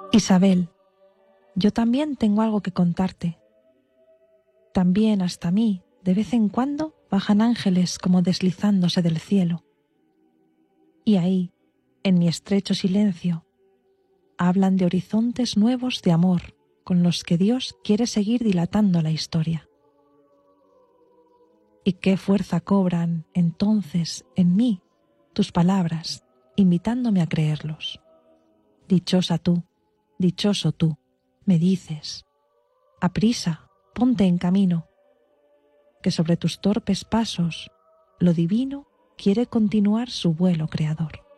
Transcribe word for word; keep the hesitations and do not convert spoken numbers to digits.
Isabel, yo también tengo algo que contarte. También hasta mí, de vez en cuando, bajan ángeles como deslizándose del cielo. Y ahí, en mi estrecho silencio, hablan de horizontes nuevos de amor con los que Dios quiere seguir dilatando la historia. Y qué fuerza cobran, entonces, en mí, tus palabras, invitándome a creerlos. Dichosa tú, dichoso tú, me dices, aprisa, ponte en camino, que sobre tus torpes pasos lo divino quiere continuar su vuelo creador.